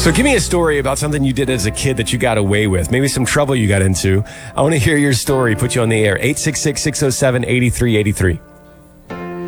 So give me a story about something you did as a kid that you got away with. Maybe some trouble you got into. I want to hear your story. Put you on the air. 866-607-8383.